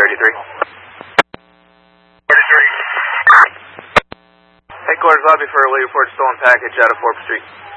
Headquarters lobby for a report stolen package out of Forbes Street.